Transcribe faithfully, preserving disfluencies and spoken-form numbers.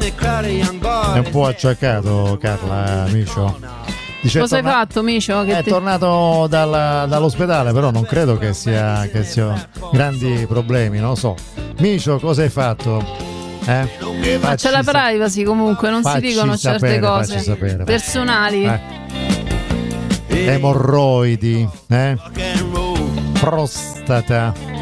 È un po' acciaccato, Carla, Micio. Dice, Cosa torna- hai fatto, Micio? Che È ti- tornato dalla- dall'ospedale, però non credo che sia che sia grandi problemi, non lo so. Micio, cosa hai fatto? Eh? Ma c'è la privacy comunque, non si facci dicono certe sapere, cose facci sapere. personali. Eh. Emorroidi, eh? Prostata.